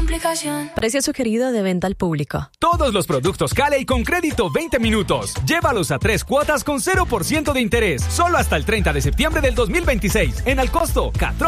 complicación. Precio sugerido de venta al público. Todos los productos Cali con crédito 20 minutos. Llévalos a 3 cuotas con 0% de interés. Solo hasta el 30 de septiembre del 2026. En Alcosto, Catrón.